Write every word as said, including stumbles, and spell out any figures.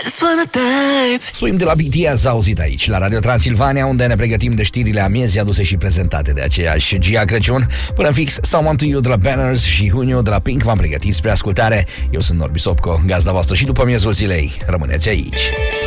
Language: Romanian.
just wanna dive. Swim de la B T S auzit aici, la Radio Transilvania, unde ne pregătim de știrile amiezii aduse și prezentate de aceeași Gia Crăciun. Până fix, Someone to You de la Banners și Junio de la Pink v-am pregătit spre ascultare. Eu sunt Norbi Sopco, gazda voastră și după miezul zilei. Rămâneți aici.